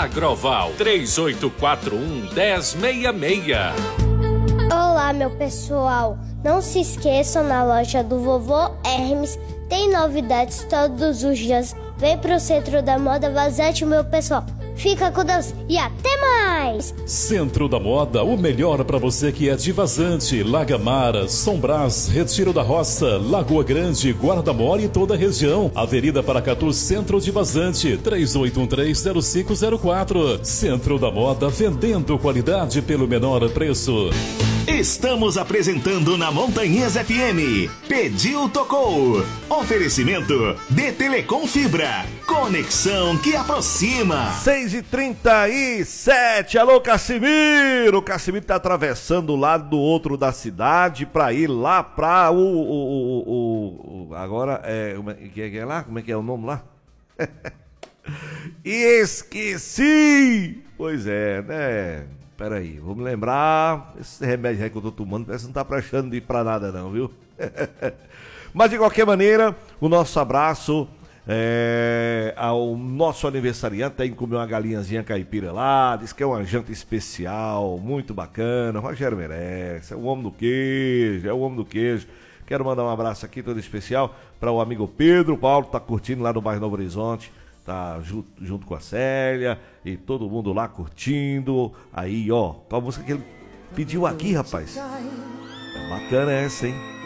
Agroval 3841-1066. Olá, meu pessoal. Não se esqueçam, na loja do Vovô Hermes tem novidades todos os dias. Vem pro Centro da Moda Vazante, meu pessoal. Fica com Deus e até mais! Centro da Moda, o melhor para você que é de Vazante, Lagamara, São Brás, Retiro da Roça, Lagoa Grande, Guarda-Mora e toda a região. Avenida Paracatu, Centro de Vazante, 3813-0504. Centro da Moda, vendendo qualidade pelo menor preço. Estamos apresentando na Montanhesa FM. Pediu, tocou. Oferecimento de Telecom Fibra. Conexão que aproxima. 6h37. Alô, Cassimiro. O Cassimiro tá atravessando o lado do outro da cidade pra ir lá pra agora é lá? Como é que é o nome lá? Esqueci. Pois é, né? Peraí, vamos lembrar. Esse remédio aí que eu tô tomando parece que não tá prestando de ir pra nada não, viu? Mas de qualquer maneira, o nosso abraço ao nosso aniversariante. Tem que comer uma galinhazinha caipira lá. Diz que é uma janta especial, muito bacana. Rogério merece, é o homem do queijo, Quero mandar um abraço aqui todo especial para o amigo Pedro Paulo, que tá curtindo lá no bairro Novo Horizonte. Tá junto com a Célia e todo mundo lá curtindo. Aí, ó, qual a música que ele pediu aqui, rapaz? Bacana essa, hein?